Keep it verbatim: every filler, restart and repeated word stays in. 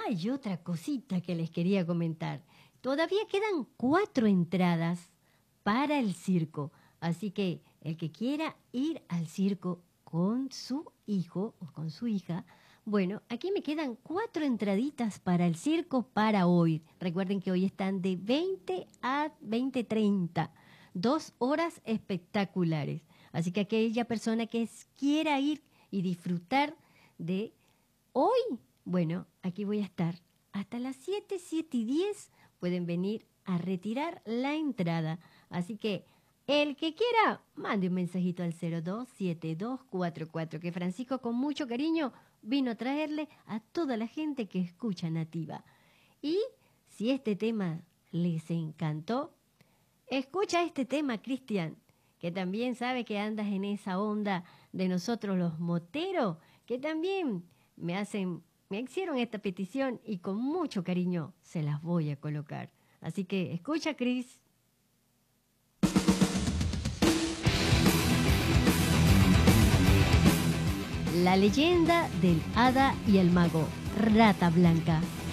hay otra cosita que les quería comentar. Todavía quedan cuatro entradas para el circo. Así que el que quiera ir al circo con su hijo o con su hija, bueno, aquí me quedan cuatro entraditas para el circo para hoy. Recuerden que hoy están de veinte a veinte treinta. Dos horas espectaculares. Así que aquella persona que quiera ir y disfrutar de hoy, bueno, aquí voy a estar. Hasta las siete, siete y diez pueden venir a retirar la entrada. Así que el que quiera, mande un mensajito al cero dos siete dos cuatro cuatro, que Francisco con mucho cariño vino a traerle a toda la gente que escucha Nativa. Y si este tema les encantó, escucha este tema, Cristian, que también sabe que andas en esa onda de nosotros los moteros, que también me hacen, me hicieron esta petición y con mucho cariño se las voy a colocar. Así que escucha, Cris. La leyenda del hada y el mago, Rata Blanca.